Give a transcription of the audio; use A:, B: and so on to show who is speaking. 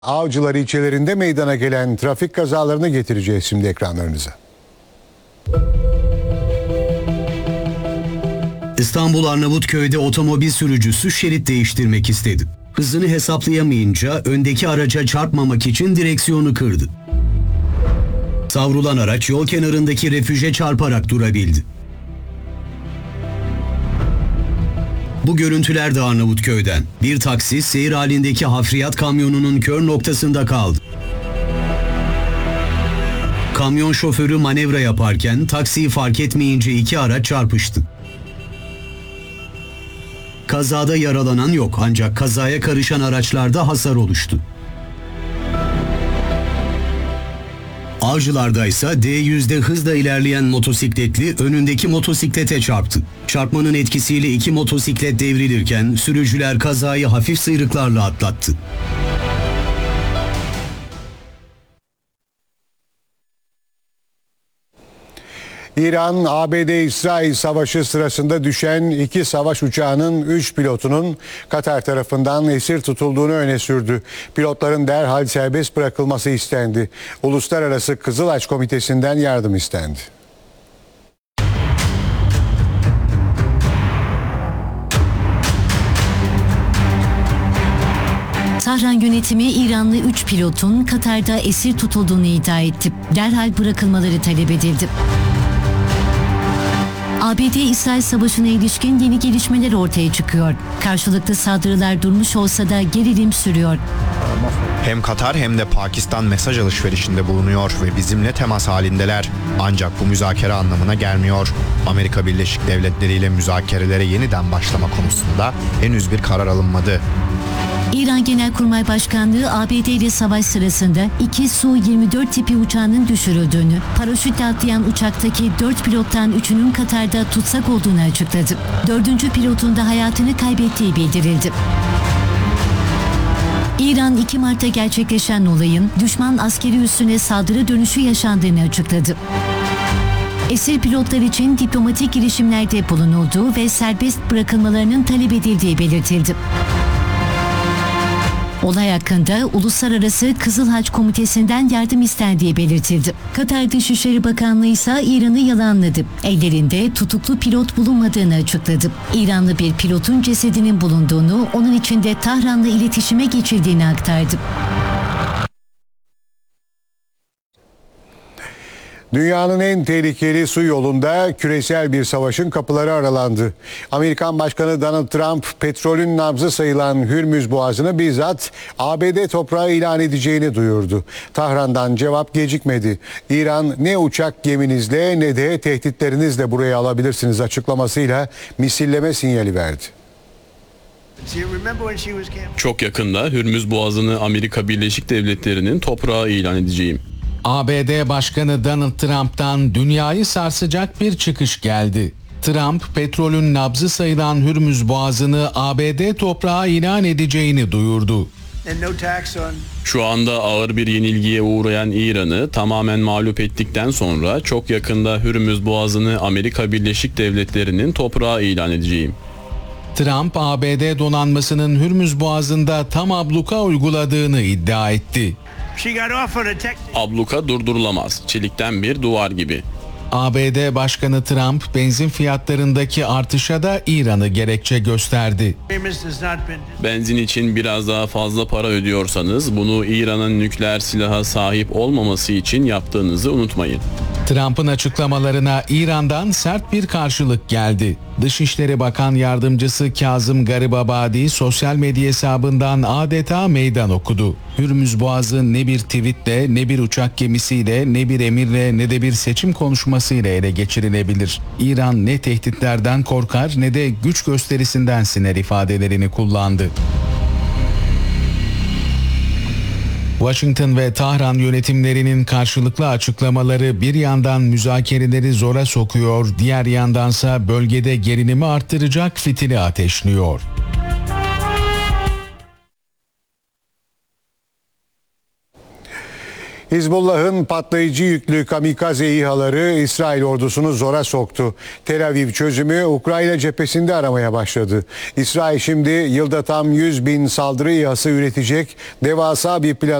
A: Avcılar ilçelerinde meydana gelen trafik kazalarını getireceğiz şimdi ekranlarınıza.
B: İstanbul Arnavutköy'de otomobil sürücüsü şerit değiştirmek istedi. Hızını hesaplayamayınca öndeki araca çarpmamak için direksiyonu kırdı. Savrulan araç yol kenarındaki refüje çarparak durabildi. Bu görüntüler de Arnavutköy'den. Bir taksi seyir halindeki hafriyat kamyonunun kör noktasında kaldı. Kamyon şoförü manevra yaparken taksiyi fark etmeyince iki araç çarpıştı. Kazada yaralanan yok ancak kazaya karışan araçlarda hasar oluştu. Avcılar'da ise D100'de hızla ilerleyen motosikletli önündeki motosiklete çarptı. Çarpmanın etkisiyle iki motosiklet devrilirken sürücüler kazayı hafif sıyrıklarla atlattı.
A: İran-ABD-İsrail savaşı sırasında düşen iki savaş uçağının 3 pilotunun Katar tarafından esir tutulduğunu öne sürdü. Pilotların derhal serbest bırakılması istendi. Uluslararası Kızılaç Komitesi'nden yardım istendi.
C: Tahran yönetimi İranlı 3 pilotun Katar'da esir tutulduğunu iddia etti. Derhal bırakılmaları talep edildi. ABD-İsrail savaşına ilişkin yeni gelişmeler ortaya çıkıyor. Karşılıklı saldırılar durmuş olsa da gerilim sürüyor.
D: Hem Katar hem de Pakistan mesaj alışverişinde bulunuyor ve bizimle temas halindeler. Ancak bu müzakere anlamına gelmiyor. Amerika Birleşik Devletleri ile müzakerelere yeniden başlama konusunda henüz bir karar alınmadı.
C: İran Genelkurmay Başkanlığı ABD ile savaş sırasında 2 Su-24 tipi uçağının düşürüldüğünü, paraşütle atlayan uçaktaki 4 pilottan 3'ünün Katar'da tutsak olduğunu açıkladı. 4. pilotun da hayatını kaybettiği bildirildi. İran 2 Mart'ta gerçekleşen olayın düşman askeri üssüne saldırı dönüşü yaşandığını açıkladı. Esir pilotlar için diplomatik girişimlerde bulunulduğu ve serbest bırakılmalarının talep edildiği belirtildi. Olay hakkında Uluslararası Kızıl Komitesi'nden yardım istendiği belirtildi. Katar Dışişleri Bakanlığı ise İran'ı yalanladı. Ellerinde tutuklu pilot bulunmadığını açıkladı. İranlı bir pilotun cesedinin bulunduğunu, onun için de Tahran'la iletişime geçildiğini aktardı.
A: Dünyanın en tehlikeli su yolunda küresel bir savaşın kapıları aralandı. Amerikan Başkanı Donald Trump petrolün nabzı sayılan Hürmüz Boğazı'nı bizzat ABD toprağı ilan edeceğini duyurdu. Tahran'dan cevap gecikmedi. İran ne uçak geminizle ne de tehditlerinizle buraya alabilirsiniz açıklamasıyla misilleme sinyali verdi.
E: Çok yakında Hürmüz Boğazı'nı Amerika Birleşik Devletleri'nin toprağı ilan edeceğim.
F: ABD Başkanı Donald Trump'tan dünyayı sarsacak bir çıkış geldi. Trump, petrolün nabzı sayılan Hürmüz Boğazı'nı ABD toprağı ilan edeceğini duyurdu.
E: Şu anda ağır bir yenilgiye uğrayan İran'ı tamamen mağlup ettikten sonra çok yakında Hürmüz Boğazı'nı Amerika Birleşik Devletleri'nin toprağı ilan edeceğim.
F: Trump, ABD donanmasının Hürmüz Boğazı'nda tam abluka uyguladığını iddia etti.
E: Abluka durdurulamaz. Çelikten bir duvar gibi.
F: ABD Başkanı Trump, benzin fiyatlarındaki artışa da İran'ı gerekçe gösterdi.
E: Benzin için biraz daha fazla para ödüyorsanız bunu İran'ın nükleer silaha sahip olmaması için yaptığınızı unutmayın.
F: Trump'ın açıklamalarına İran'dan sert bir karşılık geldi. Dışişleri Bakan Yardımcısı Kazım Garibabadi sosyal medya hesabından adeta meydan okudu. Hürmüz Boğazı ne bir tweetle, ne bir uçak gemisiyle, ne bir emirle, ne de bir seçim konuşmasıyla ele geçirilebilir. İran ne tehditlerden korkar ne de güç gösterisinden siner ifadelerini kullandı. Washington ve Tahran yönetimlerinin karşılıklı açıklamaları bir yandan müzakereleri zora sokuyor, diğer yandansa bölgede gerilimi arttıracak fitili ateşliyor.
A: Hizbullah'ın patlayıcı yüklü kamikaze İHA'ları İsrail ordusunu zora soktu. Tel Aviv çözümü Ukrayna cephesinde aramaya başladı. İsrail şimdi yılda tam 100.000 saldırı İHA'sı üretecek devasa bir plan